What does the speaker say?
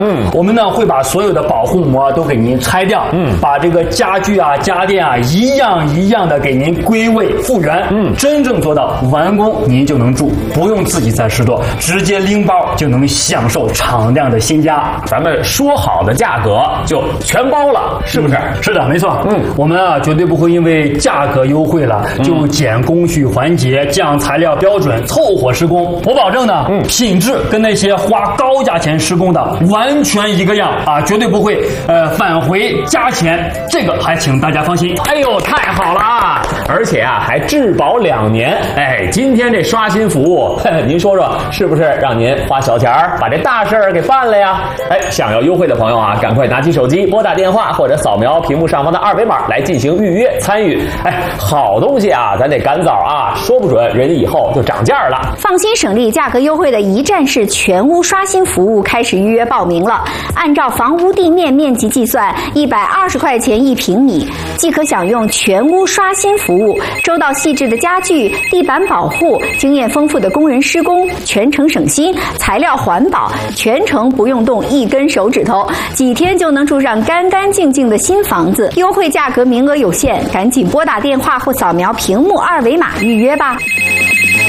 我们呢会把所有的保护膜都给您拆掉，把这个家具啊、家电啊一样一样的给您归位复原，真正做到完工您就能住，不用自己再拾掇，直接拎包就能享受敞亮的新家。 咱们说好的价格就全包了，是不是？ 是的，没错。我们啊绝对不会因为价格优惠了就减工序环节、降材料标准、凑合施工。我保证呢，品质跟那些花高价钱施工的完全一个样啊，绝对不会返回加钱，这个还请大家放心。 哎呦，太好了啊！而且啊还质保2年。哎，今天这刷新服务，您说说是不是让您花小钱把这大事儿给办了呀？哎，想要优惠的朋友啊，赶快拿起手机拨打电话或者扫描屏幕上方的2维码来进行预约参与。哎，好东西啊，咱得赶早啊，说不准人家以后就涨价了。 放心省力，价格优惠的一站式全屋刷新服务开始预约报名了。按照房屋地面面积计算，120块钱1平米，即可享用全屋刷新服务，周到细致的家具、地板保护、经验丰富的工人施工，全程省心，材料环保，全程不用动1根手指头，几天就能住上干干净净的新房子。优惠价格名额有限，赶紧拨打电话或扫描屏幕2维码预约吧。